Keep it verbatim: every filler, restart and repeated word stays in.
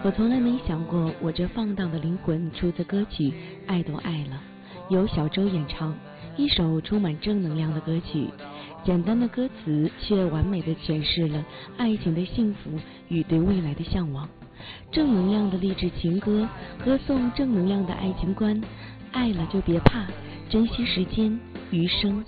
我从来没想过，我这放荡的灵魂出自歌曲《爱都爱了》，由小周演唱，一首充满正能量的歌曲。简单的歌词却完美地诠释了爱情的幸福与对未来的向往。正能量的励志情歌，歌颂正能量的爱情观。爱了就别怕，珍惜时间，余生